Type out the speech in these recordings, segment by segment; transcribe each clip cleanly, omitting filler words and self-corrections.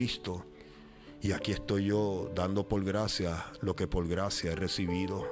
Cristo. Y aquí estoy yo dando por gracia lo que por gracia he recibido.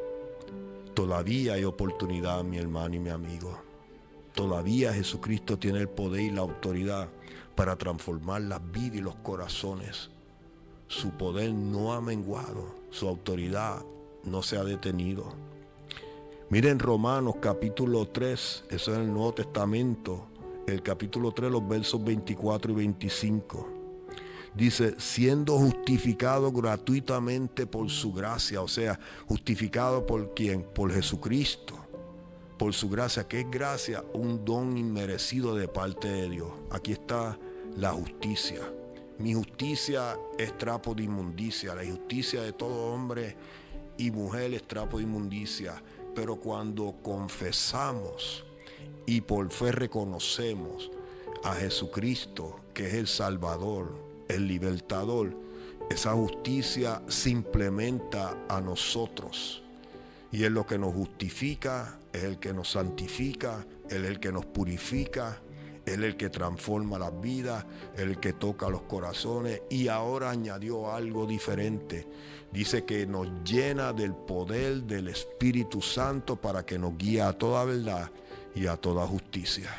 Todavía hay oportunidad, mi hermano y mi amigo. Todavía Jesucristo tiene el poder y la autoridad para transformar las vidas y los corazones. Su poder no ha menguado, su autoridad no se ha detenido. Miren Romanos capítulo 3, eso es el Nuevo Testamento, el capítulo 3, los versos 24 y 25. Dice, siendo justificado gratuitamente por su gracia, o sea, justificado por ¿quién? Por Jesucristo, por su gracia. ¿Qué es gracia? Un don inmerecido de parte de Dios. Aquí está la justicia. Mi justicia es trapo de inmundicia, la justicia de todo hombre y mujer es trapo de inmundicia. Pero cuando confesamos y por fe reconocemos a Jesucristo, que es el Salvador, el libertador, esa justicia se implementa a nosotros. Y es lo que nos justifica, es el que nos santifica, es el que nos purifica, es el que transforma las vidas, es el que toca los corazones. Y ahora añadió algo diferente. Dice que nos llena del poder del Espíritu Santo para que nos guíe a toda verdad y a toda justicia.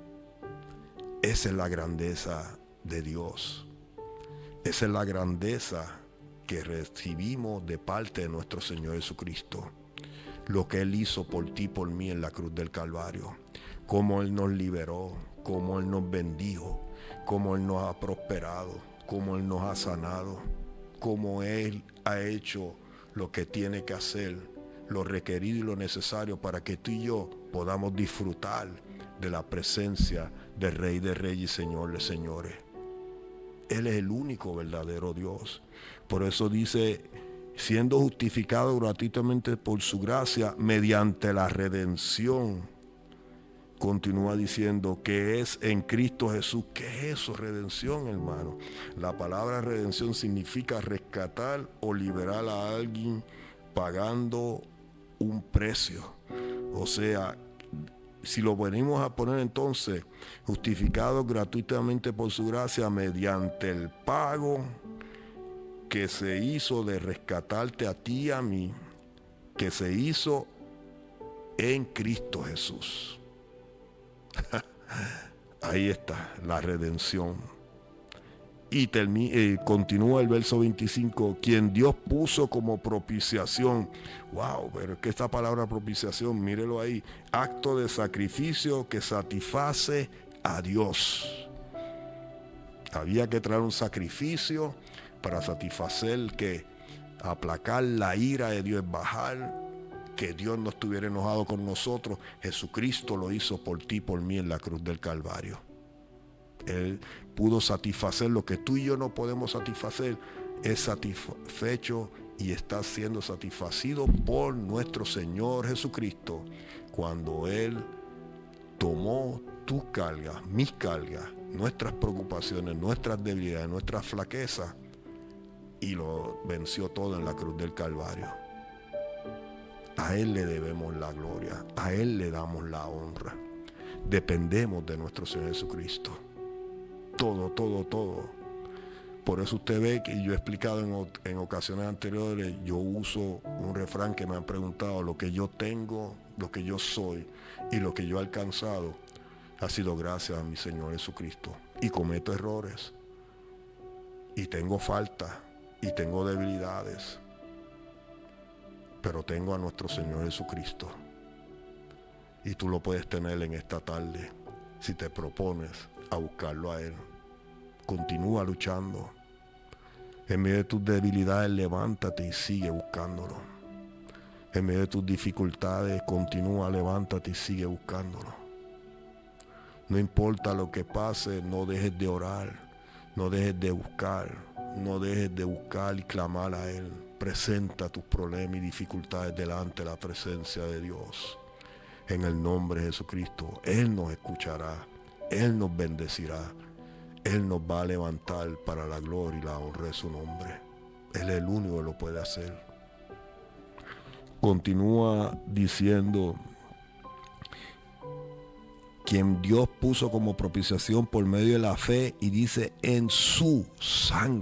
Esa es la grandeza de Dios. Esa es la grandeza que recibimos de parte de nuestro Señor Jesucristo. Lo que Él hizo por ti y por mí en la cruz del Calvario. Cómo Él nos liberó, cómo Él nos bendijo, cómo Él nos ha prosperado, cómo Él nos ha sanado, cómo Él ha hecho lo que tiene que hacer, lo requerido y lo necesario para que tú y yo podamos disfrutar de la presencia del Rey de Reyes y Señor de Señores. Él es el único verdadero Dios. Por eso dice, siendo justificado gratuitamente por su gracia mediante la redención. Continúa diciendo que es en Cristo Jesús. ¿Qué es eso, redención, hermano? La palabra redención significa rescatar o liberar a alguien pagando un precio. O sea, si lo venimos a poner entonces, justificado gratuitamente por su gracia mediante el pago que se hizo de rescatarte a ti y a mí, que se hizo en Cristo Jesús. Ahí está la redención. Y continúa el verso 25, quien Dios puso como propiciación. Wow, pero es que esta palabra propiciación, mírelo ahí, acto de sacrificio que satisface a Dios. Había que traer un sacrificio para satisfacer, que aplacar la ira de Dios, bajar, que Dios no estuviera enojado con nosotros. Jesucristo lo hizo por ti y por mí en la cruz del Calvario. Él pudo satisfacer lo que tú y yo no podemos satisfacer. Es satisfecho y está siendo satisfacido por nuestro Señor Jesucristo cuando Él tomó tus cargas, mis cargas, nuestras preocupaciones, nuestras debilidades, nuestras flaquezas y lo venció todo en la cruz del Calvario. A Él le debemos la gloria, a Él le damos la honra. Dependemos de nuestro Señor Jesucristo. Todo, todo, todo. Por eso usted ve que yo he explicado en ocasiones anteriores, yo uso un refrán que me han preguntado, lo que yo tengo, lo que yo soy y lo que yo he alcanzado ha sido gracias a mi Señor Jesucristo. Y cometo errores, y tengo faltas, y tengo debilidades, pero tengo a nuestro Señor Jesucristo. Y tú lo puedes tener en esta tarde si te propones a buscarlo a Él. Continúa luchando. En medio de tus debilidades, levántate y sigue buscándolo. En medio de tus dificultades, continúa, levántate y sigue buscándolo. No importa lo que pase, no dejes de orar, no dejes de buscar, no dejes de buscar y clamar a Él. Presenta tus problemas y dificultades delante de la presencia de Dios. En el nombre de Jesucristo, Él nos escuchará, Él nos bendecirá, Él nos va a levantar para la gloria y la honra de su nombre. Él es el único que lo puede hacer. Continúa diciendo, quien Dios puso como propiciación por medio de la fe, y dice en su sangre.